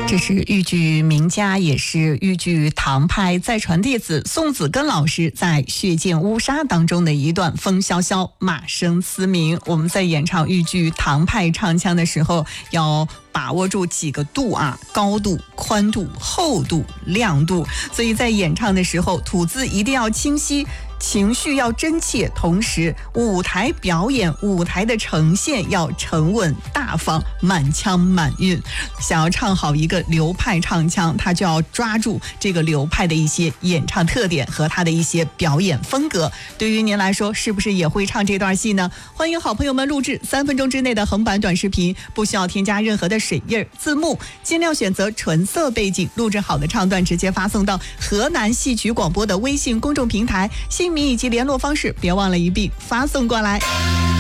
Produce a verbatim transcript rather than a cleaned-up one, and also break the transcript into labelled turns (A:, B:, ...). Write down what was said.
A: 这是豫剧名家，也是豫剧唐派再传弟子宋子根老师在《血溅乌纱》当中的一段风萧萧，马声嘶鸣。我们在演唱豫剧唐派唱腔的时候，要把握住几个度啊，高度、宽度、厚度、亮度。所以在演唱的时候，吐字一定要清晰，情绪要真切，同时舞台表演、舞台的呈现要沉稳大方，满腔满韵。想要唱好一个流派唱腔，他就要抓住这个流派的一些演唱特点和他的一些表演风格。对于您来说，是不是也会唱这段戏呢？欢迎好朋友们录制三分钟之内的横版短视频，不需要添加任何的水印字幕，尽量选择纯色背景，录制好的唱段直接发送到河南戏曲广播的微信公众平台，姓名以及联络方式别忘了一并发送过来。